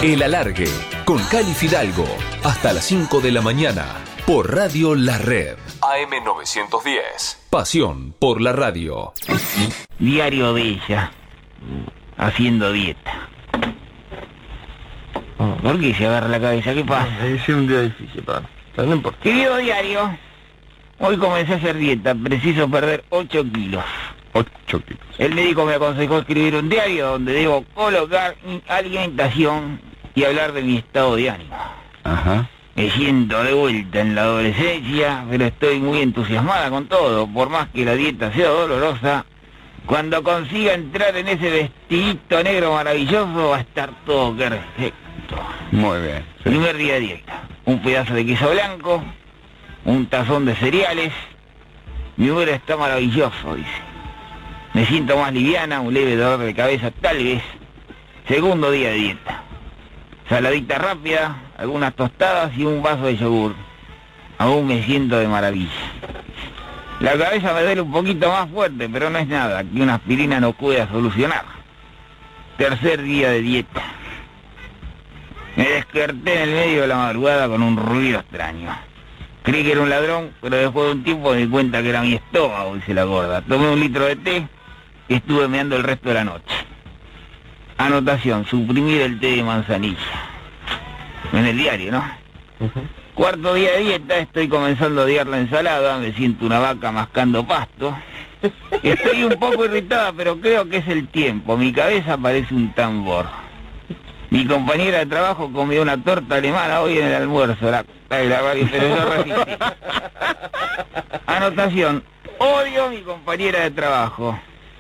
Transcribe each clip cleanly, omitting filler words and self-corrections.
El Alargue, con Cali Fidalgo, hasta las 5 de la mañana, por Radio La Red. AM 910. Pasión por la radio. Diario de ella, haciendo dieta. ¿Por qué se agarra la cabeza? ¿Qué pasa? Es un día difícil, padre. Pero no importa. Querido diario, hoy comencé a hacer dieta, preciso perder 8 kilos. 8 kilos. El médico me aconsejó escribir un diario donde debo colocar mi alimentación y hablar de mi estado de ánimo. Ajá. Me siento de vuelta en la adolescencia, pero estoy muy entusiasmada con todo, por más que la dieta sea dolorosa. Cuando consiga entrar en ese vestidito negro maravilloso va a estar todo perfecto. Muy bien. Sí. Primer día de dieta. Un pedazo de queso blanco, un tazón de cereales. Mi humor está maravilloso, dice. Me siento más liviana, un leve dolor de cabeza tal vez. Segundo día de dieta. Saladita rápida, algunas tostadas y un vaso de yogur. Aún me siento de maravilla. La cabeza me duele un poquito más fuerte, pero no es nada que una aspirina no pueda solucionar. Tercer día de dieta. Me desperté en el medio de la madrugada con un ruido extraño. Creí que era un ladrón, pero después de un tiempo me di cuenta que era mi estómago, dice la gorda. Tomé un litro de té y estuve meando el resto de la noche. Anotación, suprimir el té de manzanilla. En el diario, ¿no? Cuarto día de dieta, estoy comenzando a odiar la ensalada, me siento una vaca mascando pasto. Estoy un poco irritada, pero creo que es el tiempo, mi cabeza parece un tambor. Mi compañera de trabajo comió una torta alemana hoy en el almuerzo, pero yo resistí. Anotación, odio a mi compañera de trabajo.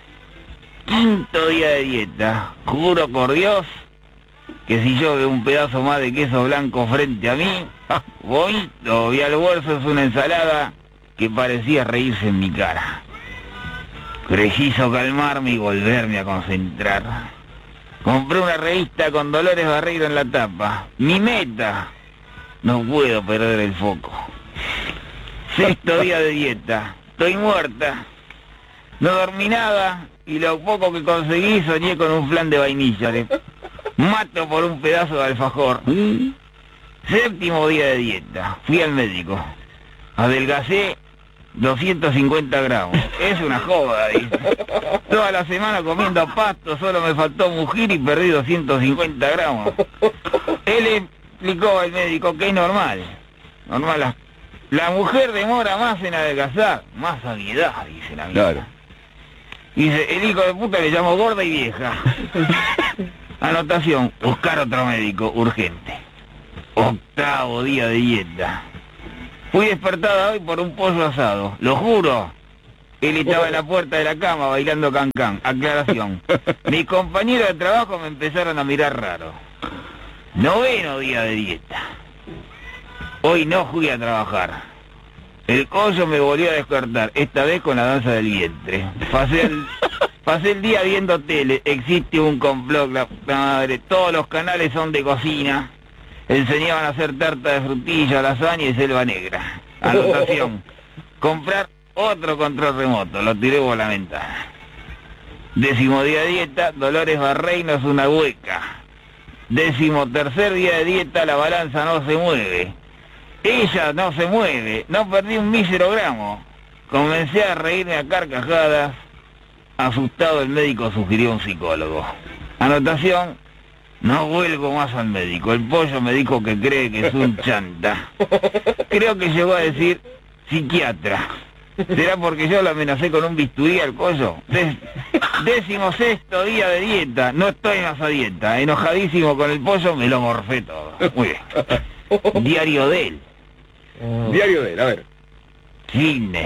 Quinto día de dieta, juro por Dios que si yo veo un pedazo más de queso blanco frente a mí, vomito. Mi almuerzo es una ensalada que parecía reírse en mi cara. Preciso calmarme y volverme a concentrar. Compré una revista con Dolores Barreiro en la tapa. Mi meta. No puedo perder el foco. Sexto día de dieta. Estoy muerta. No dormí nada y lo poco que conseguí soñé con un flan de vainilla. Mato por un pedazo de alfajor. Séptimo día de dieta. Fui al médico. Adelgacé 250 gramos. Es una joda, dice. Toda la semana comiendo pasto, solo me faltó mugir y perdí 250 gramos. Él explicó al médico que es normal. Normal. La mujer demora más en adelgazar. Más sanidad, dice la mina. Claro. Dice, el hijo de puta le llamó gorda y vieja. Anotación, buscar otro médico, urgente. Octavo día de dieta. Fui despertada hoy por un pollo asado, lo juro. Él estaba en la puerta de la cama bailando cancán. Aclaración. Mis compañeros de trabajo me empezaron a mirar raro. Noveno día de dieta. Hoy no fui a trabajar. El collo me volvió a despertar, esta vez con la danza del vientre. Pasé el día viendo tele, existe un complot, la madre, todos los canales son de cocina. Enseñaban a hacer tarta de frutilla, lasaña y selva negra. Anotación, comprar otro control remoto, lo tiré por la ventana. Décimo día de dieta, Dolores Barreiro es una hueca. Décimo tercer día de dieta, la balanza no se mueve. Ella no se mueve, no perdí un mísero gramo. Comencé a reírme a carcajadas. Asustado el médico sugirió un psicólogo. Anotación, no vuelvo más al médico. El pollo me dijo que cree que es un chanta. Creo que llegó a decir psiquiatra. ¿Será porque yo lo amenacé con un bisturí al pollo? Décimo sexto día de dieta, no estoy más a dieta. Enojadísimo con el pollo, me lo morfé todo. Muy bien. Diario de él. Diario de él, a ver. Fitness.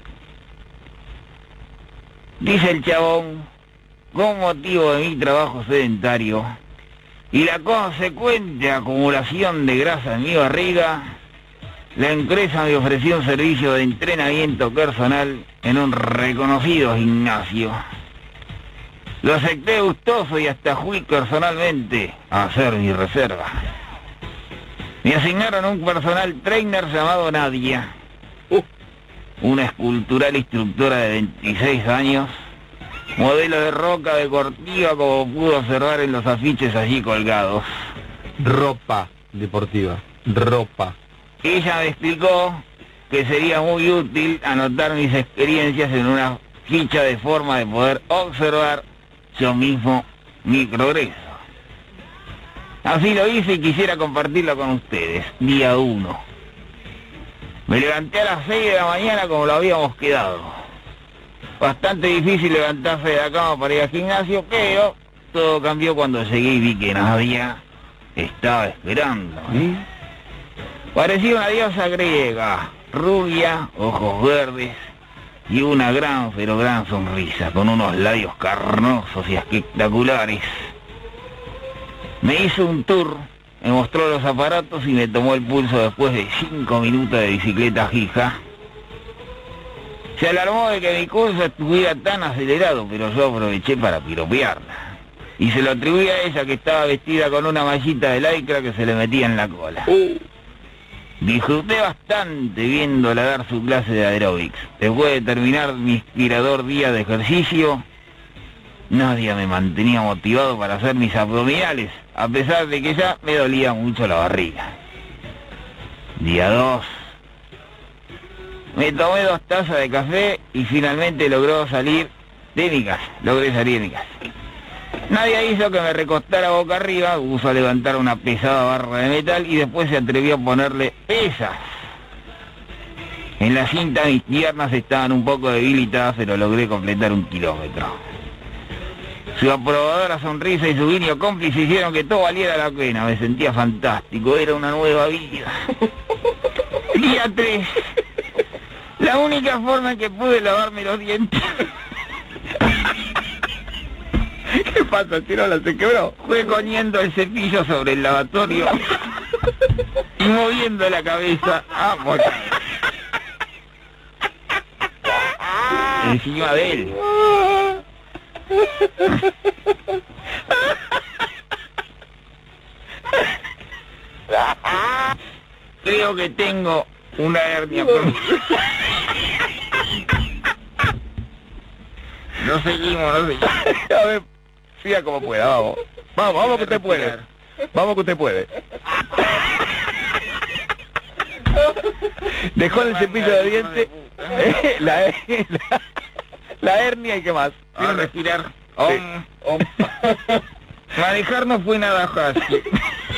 Dice el chabón, con motivo de mi trabajo sedentario y la consecuente acumulación de grasa en mi barriga, la empresa me ofreció un servicio de entrenamiento personal en un reconocido gimnasio. Lo acepté gustoso y hasta fui personalmente a hacer mi reserva. Me asignaron un personal trainer llamado Nadia, una escultural instructora de 26 años, modelo de roca deportiva como pudo observar en los afiches allí colgados. ropa deportiva. Ropa. Ella me explicó que sería muy útil anotar mis experiencias en una ficha de forma de poder observar yo mismo mi progreso. Así lo hice y quisiera compartirlo con ustedes. Día 1. Me levanté a las 6 de la mañana como lo habíamos quedado. Bastante difícil levantarse de la cama para ir al gimnasio, pero todo cambió cuando llegué y vi que Nadia estaba esperando. Parecía una diosa griega, rubia, ojos verdes y una gran, pero gran sonrisa, con unos labios carnosos y espectaculares. Me hizo un tour, me mostró los aparatos y me tomó el pulso después de 5 minutos de bicicleta fija. Se alarmó de que mi curso estuviera tan acelerado, pero yo aproveché para piropearla. Y se lo atribuí a ella, que estaba vestida con una mallita de lycra que se le metía en la cola. Disfruté bastante viéndola dar su clase de aeróbics. Después de terminar mi inspirador día de ejercicio, Nadia me mantenía motivado para hacer mis abdominales, a pesar de que ya me dolía mucho la barriga. Día 2. Me tomé 2 tazas de café y finalmente logré salir de mi casa. Nadia hizo que me recostara boca arriba, puso a levantar una pesada barra de metal y después se atrevió a ponerle pesas. En la cinta mis piernas estaban un poco debilitadas, pero logré completar 1 kilómetro. Su aprobadora sonrisa y su guiño cómplice hicieron que todo valiera la pena. Me sentía fantástico, era una nueva vida. Día 3. La única forma en que pude lavarme los dientes... ¿Qué pasa, Chirola? ¿Se quebró? Fue poniendo el cepillo sobre el lavatorio y moviendo la cabeza encima de él. Creo que tengo una hernia. No seguimos. A ver, siga como pueda, vamos. Vamos que usted puede. Vamos que usted puede. Dejó el cepillo de dientes, la hernia y qué más. A respirar. Sí. Manejar no fue nada fácil.